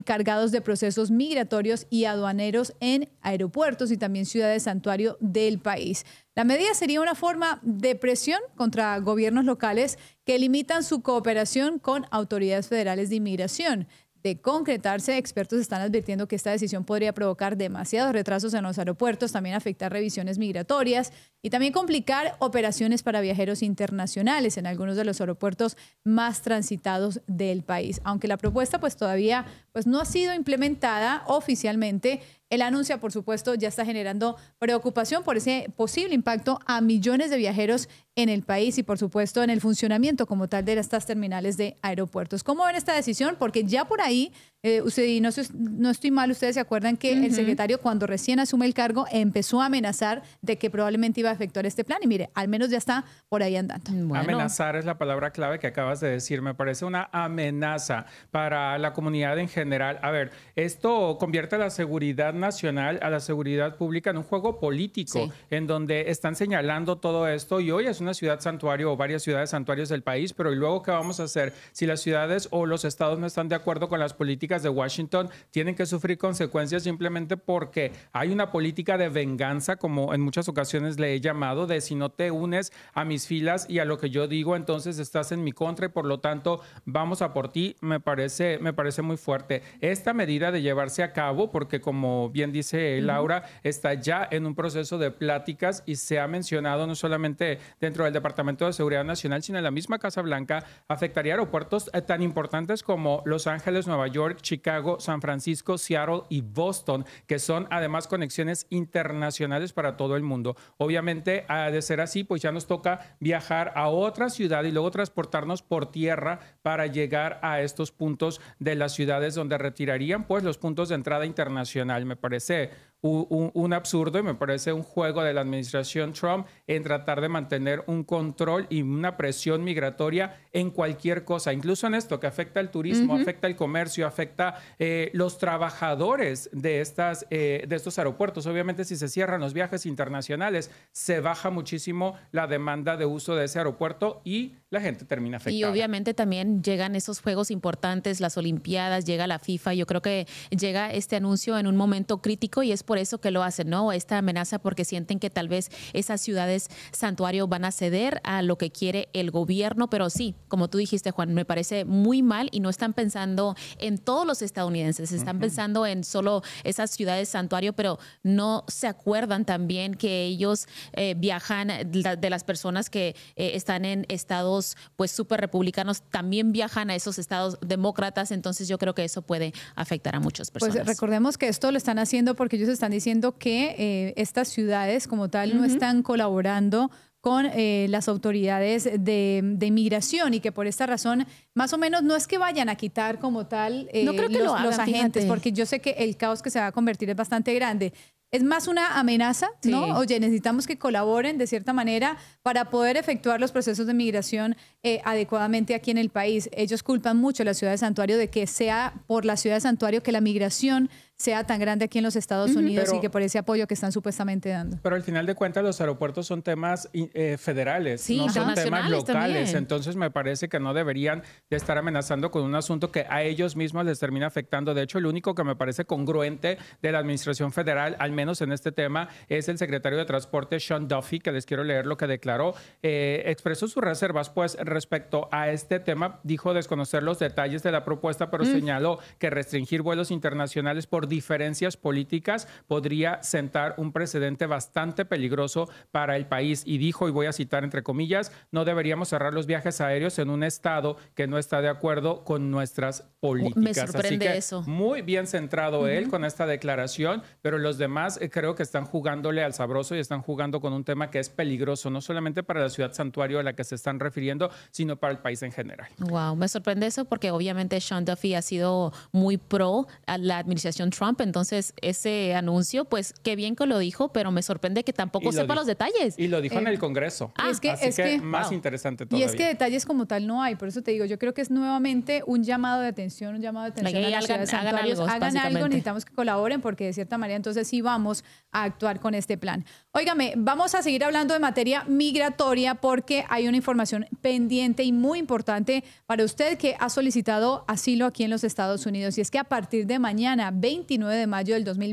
cargados de procesos migratorios y aduaneros en aeropuertos y también ciudades santuario del país. La medida sería una forma de presión contra gobiernos locales que limitan su cooperación con autoridades federales de inmigración. De concretarse, expertos están advirtiendo que esta decisión podría provocar demasiados retrasos en los aeropuertos, también afectar revisiones migratorias y también complicar operaciones para viajeros internacionales en algunos de los aeropuertos más transitados del país. Aunque la propuesta todavía no ha sido implementada oficialmente, el anuncio, por supuesto, ya está generando preocupación por ese posible impacto a millones de viajeros en el país y, por supuesto, en el funcionamiento como tal de estas terminales de aeropuertos. ¿Cómo ven esta decisión? Porque ya por ahí, no estoy mal, ustedes se acuerdan que el secretario, cuando recién asume el cargo, empezó a amenazar de que probablemente iba a efectuar este plan. Y mire, al menos ya está por ahí andando. Bueno. Amenazar es la palabra clave que acabas de decir. Me parece una amenaza para la comunidad en general. A ver, esto convierte la seguridad nacional, a la seguridad pública en un juego político, sí, en donde están señalando todo esto y hoy es una ciudad santuario o varias ciudades santuarios del país, pero ¿y luego qué vamos a hacer? Si las ciudades o los estados no están de acuerdo con las políticas de Washington, tienen que sufrir consecuencias simplemente porque hay una política de venganza, como en muchas ocasiones le he llamado, de si no te unes a mis filas y a lo que yo digo, entonces estás en mi contra y por lo tanto vamos a por ti. Me parece muy fuerte. Esta medida de llevarse a cabo, porque como bien dice Laura, está ya en un proceso de pláticas y se ha mencionado no solamente dentro del Departamento de Seguridad Nacional, sino en la misma Casa Blanca, afectaría aeropuertos tan importantes como Los Ángeles, Nueva York, Chicago, San Francisco, Seattle y Boston, que son además conexiones internacionales para todo el mundo. Obviamente, de ser así, pues ya nos toca viajar a otra ciudad y luego transportarnos por tierra para llegar a estos puntos de las ciudades donde retirarían pues los puntos de entrada internacional. Me parece un absurdo y me parece un juego de la administración Trump en tratar de mantener un control y una presión migratoria en cualquier cosa, incluso en esto que afecta el turismo, afecta el comercio, afecta los trabajadores de estos aeropuertos. Obviamente, si se cierran los viajes internacionales, se baja muchísimo la demanda de uso de ese aeropuerto y la gente termina afectada. Y obviamente también llegan esos juegos importantes, las Olimpiadas, llega la FIFA. Yo creo que llega este anuncio en un momento crítico y es por eso que lo hacen, ¿no? Esta amenaza porque sienten que tal vez esas ciudades santuario van a ceder a lo que quiere el gobierno, pero sí, como tú dijiste, Juan, me parece muy mal y no están pensando en todos los estadounidenses, están pensando en solo esas ciudades santuario, pero no se acuerdan también que ellos viajan, de las personas que están en estados pues súper republicanos, también viajan a esos estados demócratas, entonces yo creo que eso puede afectar a muchas personas. Pues recordemos que esto lo están haciendo porque ellos están diciendo que estas ciudades como tal no están colaborando con las autoridades de inmigración y que por esta razón más o menos no es que vayan a quitar como tal no creo que los agentes, fíjate, porque yo sé que el caos que se va a convertir es bastante grande. Es más una amenaza, ¿no? Sí. Oye, necesitamos que colaboren de cierta manera para poder efectuar los procesos de migración adecuadamente aquí en el país. Ellos culpan mucho a la ciudad de santuario de que sea por la ciudad de santuario que la migración sea tan grande aquí en los Estados Unidos y que por ese apoyo que están supuestamente dando. Pero al final de cuentas los aeropuertos son temas federales, sí, no son temas locales. También. Entonces me parece que no deberían de estar amenazando con un asunto que a ellos mismos les termina afectando. De hecho, el único que me parece congruente de la administración federal, al menos en este tema, es el secretario de Transporte, Sean Duffy, que les quiero leer lo que declaró. Expresó sus reservas pues respecto a este tema. Dijo desconocer los detalles de la propuesta, pero señaló que restringir vuelos internacionales por diferencias políticas podría sentar un precedente bastante peligroso para el país. Y dijo, y voy a citar entre comillas, no deberíamos cerrar los viajes aéreos en un estado que no está de acuerdo con nuestras políticas. Me sorprende Así que eso. Muy bien centrado él con esta declaración, pero los demás creo que están jugándole al sabroso y están jugando con un tema que es peligroso, no solamente para la ciudad santuario a la que se están refiriendo, sino para el país en general. Wow, me sorprende eso porque obviamente Sean Duffy ha sido muy pro a la administración Trump Trump. Entonces, ese anuncio, pues qué bien que lo dijo, pero me sorprende que tampoco sepa los detalles. Y lo dijo en el Congreso. Es que más interesante todavía. Y es que detalles como tal no hay. Por eso te digo, yo creo que es nuevamente un llamado de atención, a las ciudades santuarios. Hagan algo, necesitamos que colaboren porque de cierta manera entonces sí vamos a actuar con este plan. Óigame, vamos a seguir hablando de materia migratoria porque hay una información pendiente y muy importante para usted que ha solicitado asilo aquí en los Estados Unidos. Y es que a partir de mañana, 29 de mayo del 2020,